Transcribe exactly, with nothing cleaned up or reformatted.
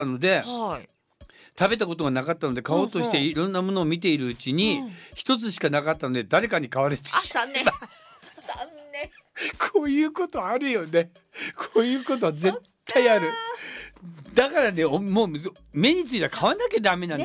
たので、 はい。 食べたことがなかったので買おうとしてうんうんいろんなものを見ているうちにうん一つしかなかったので誰かに買われてあ、 し残念。残念。 こういうことあるよね。こういうことは絶対ある。だからね、おもう目についたら買わなきゃダメなんだ。